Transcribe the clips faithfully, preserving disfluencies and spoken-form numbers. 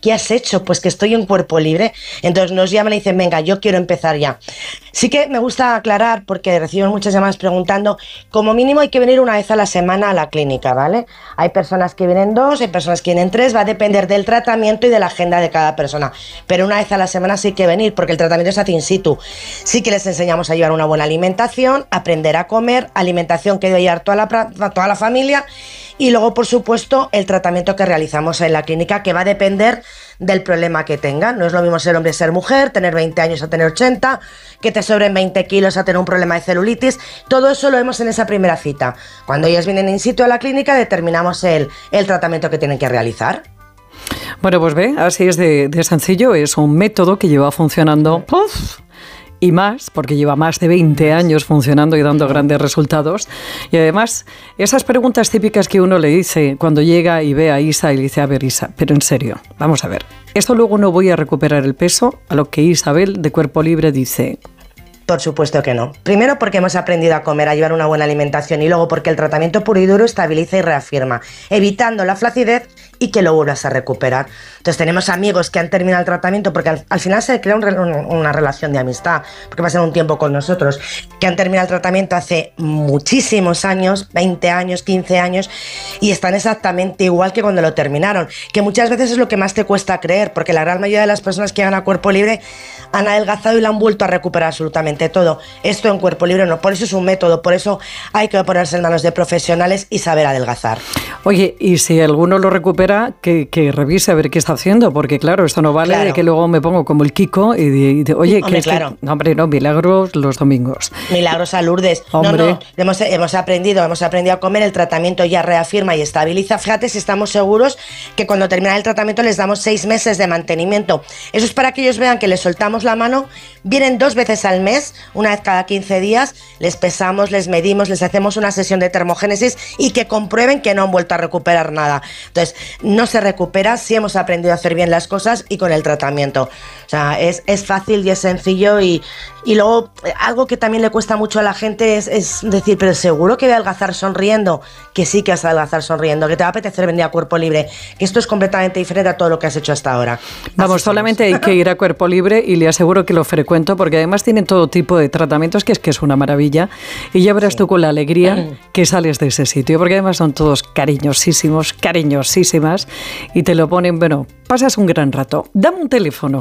¿qué has hecho? Pues que estoy en Cuerpo Libre. Entonces nos llaman y dicen, venga, yo quiero empezar ya. Sí que me gusta aclarar, porque recibo muchas llamadas preguntando, como mínimo hay que venir una vez a la semana a la clínica, ¿vale? Hay personas que vienen dos, hay personas que vienen tres, va a depender del tratamiento y de la agenda de cada persona. Pero una vez a la semana sí hay que venir, porque el tratamiento se hace in situ. Sí que les enseñamos a llevar una buena alimentación, aprender a comer, alimentación que debe llevar toda la, toda la familia, y luego, por supuesto, el tratamiento que realizamos en la clínica, que va a depender del problema que tengan. No es lo mismo ser hombre, ser mujer, tener veinte años a tener ochenta, que te sobren veinte kilos a tener un problema de celulitis. Todo eso lo vemos en esa primera cita. Cuando ellas vienen in situ a la clínica, determinamos el, el tratamiento que tienen que realizar. Bueno, pues ve, así es de, de sencillo. Es un método que lleva funcionando... ¡Uf! Y más, porque lleva más de veinte años funcionando y dando grandes resultados. Y además, esas preguntas típicas que uno le dice cuando llega y ve a Isa y le dice, a ver, Isa, pero en serio, vamos a ver, ¿esto luego no voy a recuperar el peso? A lo que Isabel de Cuerpo Libre dice... Por supuesto que no. Primero porque hemos aprendido a comer, a llevar una buena alimentación, y luego porque el tratamiento puro y duro estabiliza y reafirma, evitando la flacidez y que lo vuelvas a recuperar. Entonces tenemos amigos que han terminado el tratamiento, porque al, al final se crea un, un, una relación de amistad, porque pasan un tiempo con nosotros, que han terminado el tratamiento hace muchísimos años, veinte años, quince años, y están exactamente igual que cuando lo terminaron, que muchas veces es lo que más te cuesta creer, porque la gran mayoría de las personas que llegan a Cuerpo Libre han adelgazado y lo han vuelto a recuperar absolutamente todo. Esto en Cuerpo Libre no, por eso es un método, por eso hay que ponerse en manos de profesionales y saber adelgazar. Oye, y si alguno lo recupera, que, que revise a ver qué está haciendo, porque claro, esto no vale, claro, de que luego me pongo como el Kiko y de, y de oye, hombre, que es claro. que, no, hombre, no, milagros los domingos. Milagros a Lourdes. Hombre. No, no, hemos, hemos aprendido, hemos aprendido a comer, el tratamiento ya reafirma y estabiliza. Fíjate si estamos seguros que cuando termina el tratamiento les damos seis meses de mantenimiento. Eso es para que ellos vean que les soltamos la mano, vienen dos veces al mes, una vez cada quince días, les pesamos, les medimos, les hacemos una sesión de termogénesis y que comprueben que no han vuelto a recuperar nada. Entonces, no se recupera si hemos aprendido a hacer bien las cosas y con el tratamiento. O sea, es, es fácil y es sencillo, y, y luego algo que también le cuesta mucho a la gente es, es decir, pero seguro que voy a adelgazar sonriendo, que sí que vas a adelgazar sonriendo, que te va a apetecer venir a Cuerpo Libre, que esto es completamente diferente a todo lo que has hecho hasta ahora. Vamos, solamente hay que ir a Cuerpo Libre y le aseguro que lo frecuento, porque además tienen todo tipo de tratamientos, que es que es una maravilla, y ya verás sí. tú con la alegría que sales de ese sitio, porque además son todos cariñosísimos, cariñosísimas, y te lo ponen, bueno, pasas un gran rato. Dame un teléfono.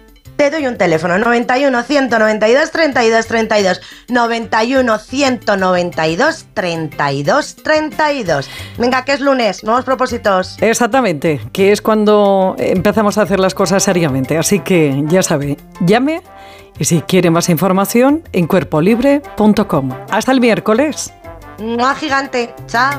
Te doy un teléfono, noventa y uno, ciento noventa y dos, treinta y dos, treinta y dos, noventa y uno, ciento noventa y dos, treinta y dos, treinta y dos. Venga, que es lunes, nuevos propósitos. Exactamente, que es cuando empezamos a hacer las cosas seriamente, así que ya sabe, llame, y si quiere más información, en cuerpo libre punto com. Hasta el miércoles. ¡Mua, gigante! ¡Chao!